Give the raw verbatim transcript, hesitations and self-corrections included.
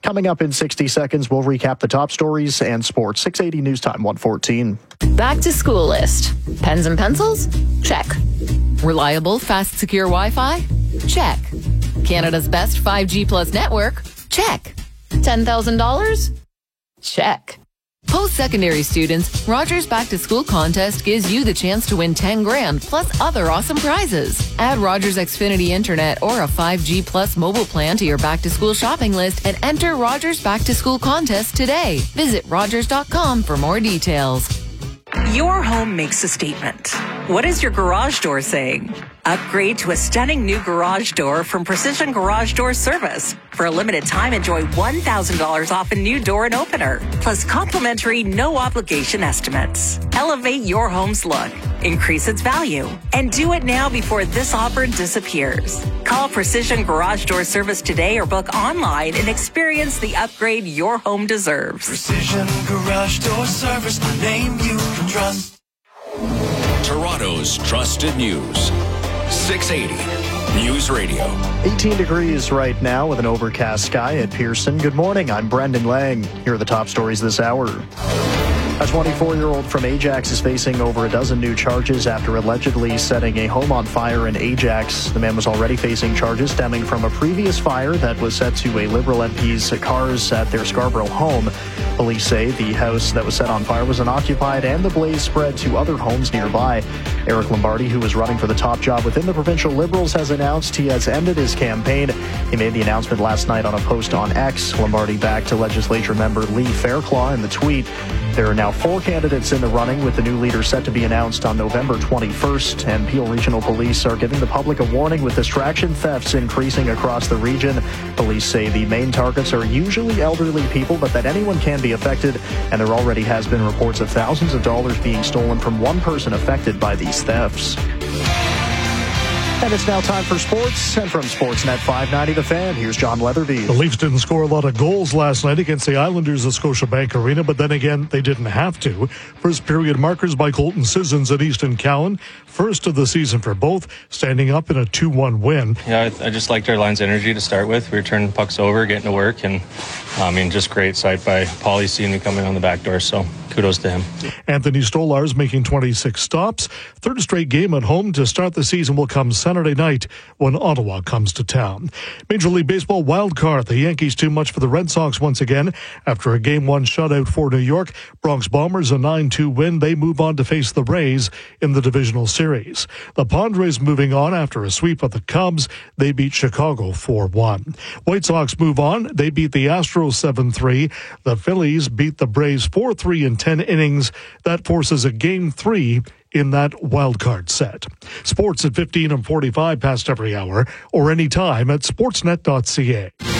Coming up in sixty seconds, we'll recap the top stories and sports. six eighty News Time, one fourteen. Back to school list. Pens and pencils? Check. Reliable, fast, secure Wi-Fi? Check. Canada's best five G plus network? Check. ten thousand dollars? Check. Post-secondary students, Rogers Back to School contest gives you the chance to win ten grand plus other awesome prizes. Add Rogers Xfinity Internet or a five G plus mobile plan to your Back to School shopping list and enter Rogers Back to School contest today. Visit rogers dot com for more details. Your home makes a statement. What is your garage door saying? Upgrade to a stunning new garage door from Precision Garage Door Service. For a limited time, enjoy one thousand dollars off a new door and opener, plus complimentary no-obligation estimates. Elevate your home's look, increase its value, and do it now before this offer disappears. Call Precision Garage Door Service today or book online and experience the upgrade your home deserves. Precision Garage Door Service, the name you can trust. Toronto's trusted news. six eighty News Radio. eighteen degrees right now with an overcast sky at Pearson. Good morning, I'm Brendan Lang. Here are the top stories this hour. A twenty-four-year-old from Ajax is facing over a dozen new charges after allegedly setting a home on fire in Ajax. The man was already facing charges stemming from a previous fire that was set to a Liberal M P's cars at their Scarborough home. Police say the house that was set on fire was unoccupied and the blaze spread to other homes nearby. Eric Lombardi, who was running for the top job within the provincial Liberals, has announced he has ended his campaign. He made the announcement last night on a post on X. Lombardi backed to legislature member Lee Fairclough in the tweet. There are now four candidates in the running, with the new leader set to be announced on November twenty-first. And Peel Regional Police are giving the public a warning with distraction thefts increasing across the region. Police say the main targets are usually elderly people, but that anyone can be affected. And there already has been reports of thousands of dollars being stolen from one person affected by these thefts. And it's now time for sports. And from Sportsnet five ninety The Fan, here's John Leatherby. The Leafs didn't score a lot of goals last night against the Islanders at Scotiabank Arena, but then again, they didn't have to. First period markers by Colton Sissons and Easton Cowan. First of the season for both, standing up in a two one win. Yeah, I, I just liked our line's energy to start with. We were turning pucks over, getting to work, and I mean, just great sight by Paulie seeing me coming on the back door, so kudos to him. Anthony Stolarz making twenty-six stops. Third straight game at home to start the season will come Saturday night when Ottawa comes to town. Major League Baseball wild card. The Yankees too much for the Red Sox once again. After a game one shutout for New York, Bronx Bombers a nine two win. They move on to face the Rays in the divisional series. The Padres moving on after a sweep of the Cubs. They beat Chicago four one. White Sox move on. They beat the Astros seven three. The Phillies beat the Braves four three in ten innings. That forces a game three in that wild card set. Sports at fifteen and forty-five past every hour or anytime at sportsnet dot c a.